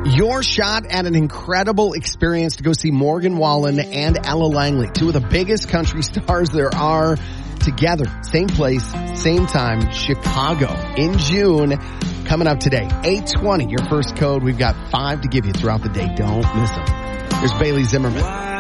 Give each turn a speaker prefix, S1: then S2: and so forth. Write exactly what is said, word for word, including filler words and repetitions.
S1: Your shot at an incredible experience to go see Morgan Wallen and Ella Langley, two of the biggest country stars there are, together. Same place, same time, Chicago in June. Coming up today, eight twenty, your first code. We've got five to give you throughout the day. Don't miss them. There's Bailey Zimmerman.